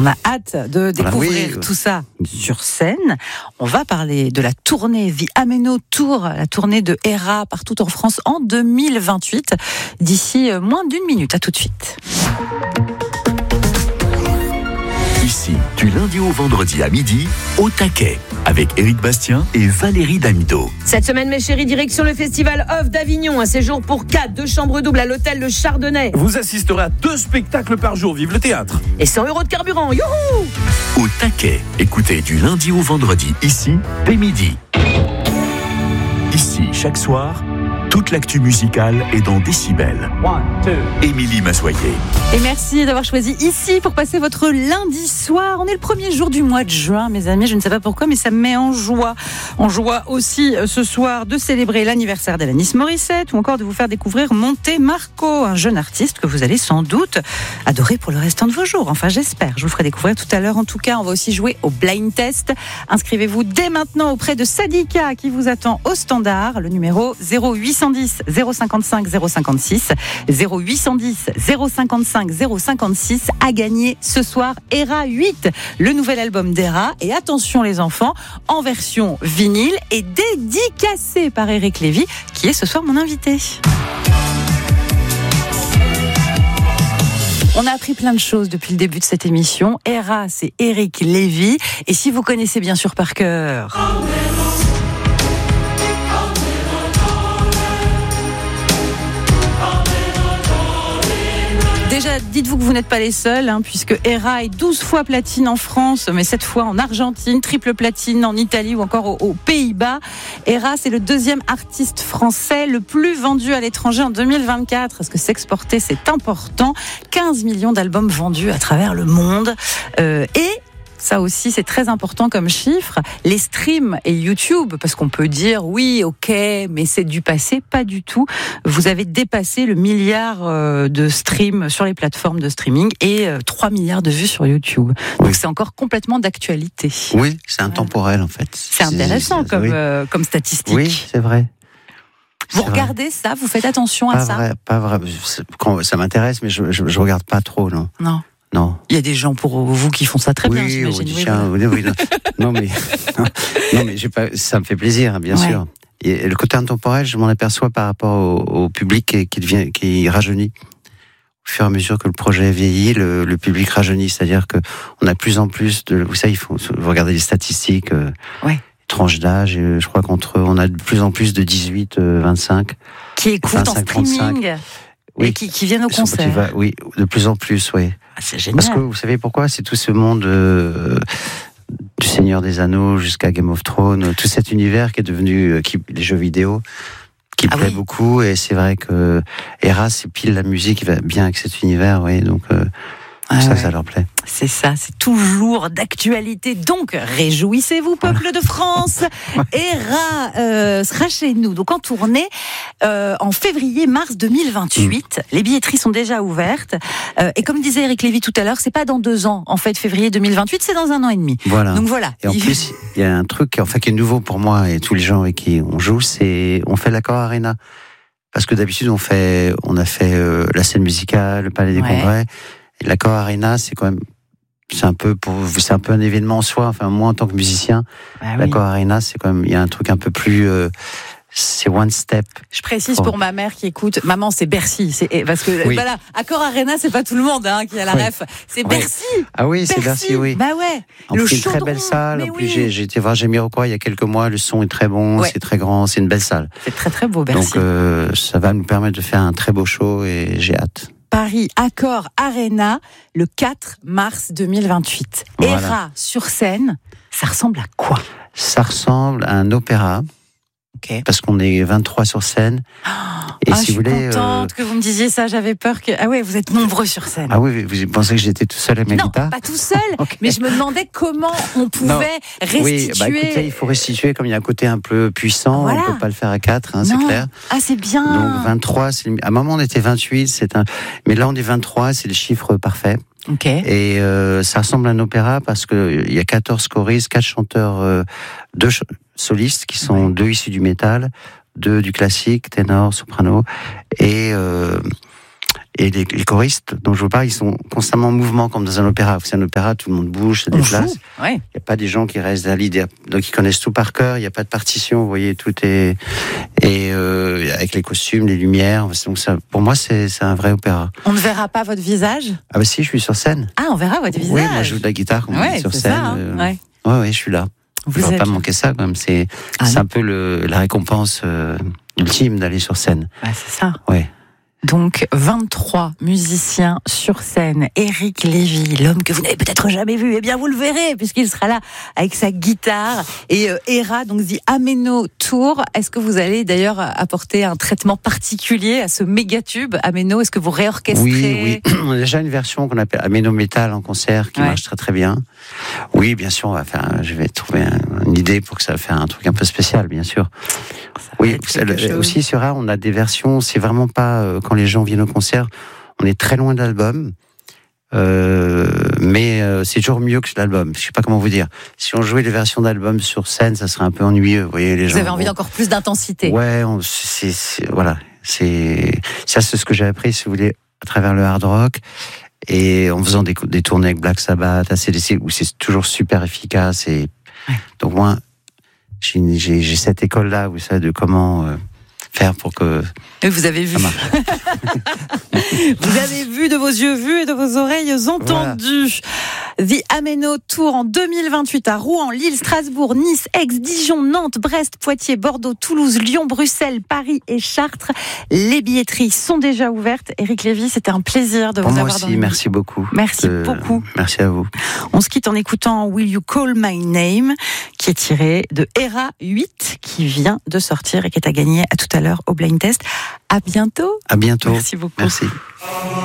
a hâte de découvrir tout ça sur scène. On va parler de la tournée The Ameno Tour, la tournée de Hera partout en France en 2028, d'ici moins d'une minute. À tout de suite. Ici, du lundi au vendredi à midi, au taquet, avec Éric Bastien et Valérie Damido. Cette semaine, mes chéris, direction le Festival Off d'Avignon. Un séjour pour 4, 2 chambres doubles à l'hôtel Le Chardonnay. Vous assisterez à 2 spectacles par jour. Vive le théâtre. Et 100 € de carburant. Youhou! Au taquet, écoutez du lundi au vendredi, ici, dès midi. Ici, chaque soir, toute l'actu musicale est dans Décibel. Émilie Massoyer. Et merci d'avoir choisi ici pour passer votre lundi soir. On est le premier jour du mois de juin, mes amis. Je ne sais pas pourquoi, mais ça me met en joie. En joie aussi ce soir de célébrer l'anniversaire d'Alanis Morissette ou encore de vous faire découvrir Monte Marco, un jeune artiste que vous allez sans doute adorer pour le restant de vos jours. Enfin, j'espère. Je vous ferai découvrir tout à l'heure. En tout cas, on va aussi jouer au blind test. Inscrivez-vous dès maintenant auprès de Sadika qui vous attend au standard. Le numéro 0810 055 056 0810 055 056 à gagner ce soir Hera 8, le nouvel album d'Hera. Et attention les enfants, en version vinyle et dédicacé par Eric Lévy qui est ce soir mon invité. On a appris plein de choses depuis le début de cette émission. Hera, c'est Eric Lévy. Et si vous connaissez bien sûr par cœur... Déjà, dites-vous que vous n'êtes pas les seuls, puisque Hera est 12 fois platine en France, mais 7 fois en Argentine, triple platine en Italie ou encore aux Pays-Bas. Hera, c'est le deuxième artiste français le plus vendu à l'étranger en 2024, parce que s'exporter, c'est important. 15 millions d'albums vendus à travers le monde. Et ça aussi, c'est très important comme chiffre. Les streams et YouTube, parce qu'on peut dire oui, ok, mais c'est du passé, pas du tout. Vous avez dépassé le milliard de streams sur les plateformes de streaming et 3 milliards de vues sur YouTube. Donc c'est encore complètement d'actualité. Oui, c'est intemporel en fait. C'est intéressant comme statistique. Oui, c'est vrai. Vous regardez ça, vous faites attention à ça? Pas vrai. Ça m'intéresse, mais je regarde pas trop, non. Non. Il y a des gens pour vous qui font ça très bien, j'imagine. Oui, non, mais ça me fait plaisir, bien sûr. Et le côté intemporel, je m'en aperçois par rapport au public qui rajeunit. Au fur et à mesure que le projet vieillit, le public rajeunit. C'est-à-dire que on a de plus en plus vous savez, il faut regarder les statistiques. Tranche d'âge, et je crois on a de plus en plus de 18-25 qui écoutent en streaming. Et qui viennent au concert. Oui, de plus en plus, oui. Ah, c'est génial. Parce que vous savez pourquoi? C'est tout ce monde du Seigneur des Anneaux jusqu'à Game of Thrones, tout cet univers qui est devenu les jeux vidéo, qui plaît beaucoup. Et c'est vrai que Hera, c'est pile la musique qui va bien avec cet univers, oui. Donc ça leur plaît. C'est ça, c'est toujours d'actualité. Donc, réjouissez-vous, peuple de France. Hera sera chez nous, donc en tournée en février-mars 2028. Les billetteries sont déjà ouvertes. Et comme disait Eric Lévy tout à l'heure, c'est pas dans 2 ans, en fait, février 2028, c'est dans 1 an et demi. Voilà. Donc voilà. Et en plus, il y a un truc qui est nouveau pour moi et tous les gens avec qui on joue, on fait l'Accor Arena. Parce que d'habitude, on a fait la scène musicale, le Palais des Congrès. Et l'Accor Arena, c'est un peu un événement en soi. Enfin, moi, en tant que musicien, l'Accor Arena, c'est il y a un truc un peu plus, c'est one step. Je précise pour ma mère qui écoute, maman, c'est Bercy. Parce que, voilà, Accor Arena, c'est pas tout le monde, qui a la ref. C'est Bercy. Ah oui, c'est Bercy, oui. Bah ouais. En plus, c'est une très belle salle. En plus, j'ai été voir Jamiroquai il y a quelques mois. Le son est très bon, c'est très grand, c'est une belle salle. C'est très très beau, Bercy. Donc, ça va nous permettre de faire un très beau show et j'ai hâte. Paris Accor Arena, le 4 mars 2028. Voilà. Hera sur scène, ça ressemble à quoi? Ça ressemble à un opéra. Parce qu'on est 23 sur scène. Et si vous voulez, je suis contente que vous me disiez ça. J'avais peur que... Ah ouais, vous êtes nombreux sur scène. Ah oui, vous pensez que j'étais tout seul avec ma guitare? Non, pas tout seul. Mais je me demandais comment on pouvait restituer... Oui, écoutez, il faut restituer comme il y a un côté un peu puissant. Voilà. On ne peut pas le faire à 4, c'est clair. Ah, c'est bien. Donc 23, à un moment on était 28, mais là on est 23, c'est le chiffre parfait. Et ça ressemble à un opéra parce qu'il y a 14 choristes, 4 chanteurs, 2 solistes qui sont 2 issus du métal, 2 du classique, ténor, soprano, et Et les choristes dont je vous parle, ils sont constamment en mouvement, comme dans un opéra. C'est un opéra, tout le monde bouge, se déplace. Ouais. Il n'y a pas des gens qui restent à l'idée. Donc ils connaissent tout par cœur, il n'y a pas de partition, vous voyez, tout est... Et avec les costumes, les lumières, donc ça, pour moi c'est un vrai opéra. On ne verra pas votre visage? Ah bah si, je suis sur scène. Ah, on verra votre visage. Oui, moi je joue de la guitare comme on dit sur scène. Ça, hein. Ouais. Ouais, je suis là. Vous ne va êtes... pas manquer ça quand même. C'est un peu la récompense ultime d'aller sur scène. Ouais, c'est ça. Ouais. Donc, 23 musiciens sur scène. Éric Lévy, l'homme que vous n'avez peut-être jamais vu, eh bien, vous le verrez, puisqu'il sera là avec sa guitare. Et Hera, donc, dit Ameno Tour. Est-ce que vous allez d'ailleurs apporter un traitement particulier à ce méga-tube Ameno? Est-ce que vous réorchestrez? Oui. On a déjà une version qu'on appelle Ameno Metal en concert qui marche très très bien. Oui, bien sûr, je vais trouver une idée pour que ça fasse un truc un peu spécial, bien sûr. Oui, aussi sur Hera, on a des versions, c'est vraiment pas quand les gens viennent au concert, on est très loin de l'album, mais c'est toujours mieux que l'album. Je sais pas comment vous dire. Si on jouait les versions d'album sur scène, ça serait un peu ennuyeux. Vous voyez, les gens. Vous avez envie d'encore plus d'intensité. Ouais, voilà. C'est ce que j'ai appris, si vous voulez, à travers le hard rock. Et en faisant des tournées avec Black Sabbath, AC/DC, où c'est toujours super efficace. Et donc moi, j'ai cette école-là, vous savez, de comment faire pour que vous avez vu. Vous avez vu de vos yeux vus et de vos oreilles entendues. Voilà. The Ameno Tour en 2028 à Rouen, Lille, Strasbourg, Nice, Aix, Dijon, Nantes, Brest, Poitiers, Bordeaux, Toulouse, Lyon, Bruxelles, Paris et Chartres. Les billetteries sont déjà ouvertes. Éric Lévy, c'était un plaisir de vous avoir aussi, dans le... Merci beaucoup. Merci beaucoup. Merci à vous. On se quitte en écoutant Will You Call My Name, qui est tiré de Hera 8, qui vient de sortir et qui est à gagner à tout à l'heure au Blind Test. À bientôt. À bientôt. Merci beaucoup. Merci.